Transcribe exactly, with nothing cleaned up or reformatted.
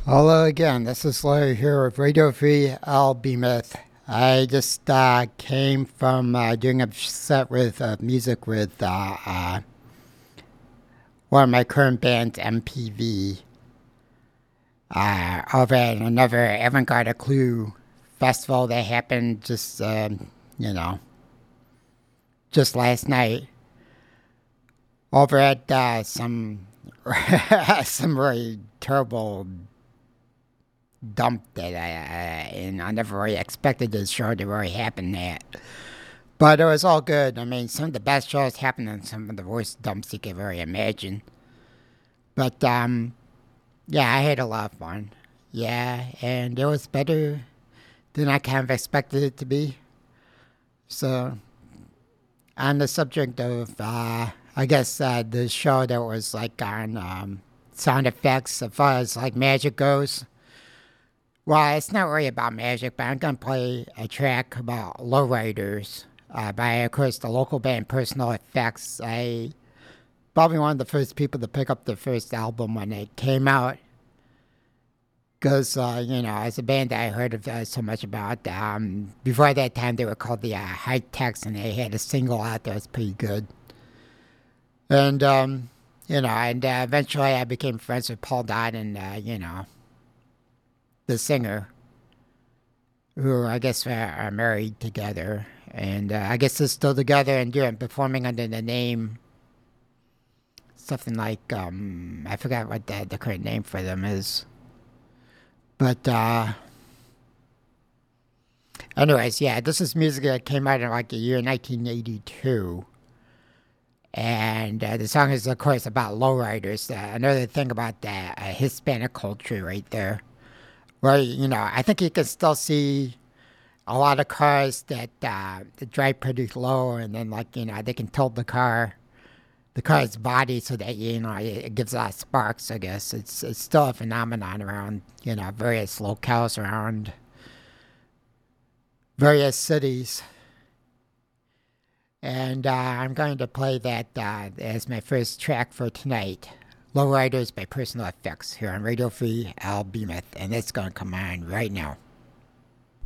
Hello again. This is Larry here with Radio Free Al Behemoth. I just uh, came from uh, doing a set with uh, music with uh, uh, one of my current bands, M P V, uh, over at another Haven't Got a Clue festival that happened just, uh, you know, just last night over at uh, some some really terrible dump that I, uh, and I never really expected this show to really happen that. But it was all good. I mean, some of the best shows happened in some of the worst dumps you could really imagine. But, um, yeah, I had a lot of fun. Yeah, and it was better than I kind of expected it to be. So, on the subject of, uh, I guess, uh, the show that was like on um, sound effects as far as like magic goes. Well, it's not really about magic, but I'm going to play a track about lowriders uh, by, of course, the local band Personal Effects. I probably one of the first people to pick up the first album when it came out. Because, uh, you know, as a band that I heard of uh, so much about, um, before that time they were called the uh, High Techs, and they had a single out that was pretty good. And, um, you know, and uh, eventually I became friends with Paul Dodd and, uh, you know, the singer, who I guess are, are married together, and uh, I guess they're still together and doing performing under the name something like um I forgot what the, the current name for them is, but uh, anyways, yeah, this is music that came out in like the year nineteen eighty-two. And uh, the song is, of course, about lowriders. Uh, another thing about the uh, Hispanic culture right there. Well, you know, I think you can still see a lot of cars that, uh, that drive pretty low, and then, like, you know, they can tilt the car, the car's body so that, you know, it, it gives a lot of sparks, I guess. It's, it's still a phenomenon around, you know, various locales around various cities. And uh, I'm going to play that uh, as my first track for tonight. Lowriders by Personal Effects here on Radio Free Al Behemoth, and it's going to come on right now.